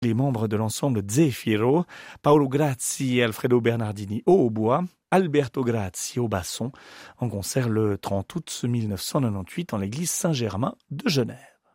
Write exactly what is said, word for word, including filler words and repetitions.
Les membres de l'ensemble Zefiro, Paolo Grazzi et Alfredo Bernardini au hautbois, Alberto Grazzi au basson, en concert le trente août mille neuf cent quatre-vingt-dix-huit en l'église Saint-Germain de Genève.